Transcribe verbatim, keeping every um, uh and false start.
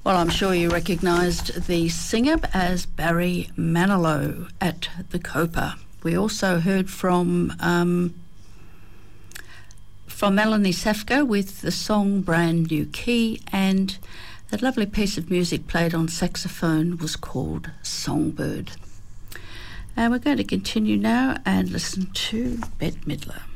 Well, I'm sure you recognised the singer as Barry Manilow at the Copa. We also heard from um, from Melanie Safka with the song Brand New Key, and that lovely piece of music played on saxophone was called Songbird. And we're going to continue now and listen to Bette Midler.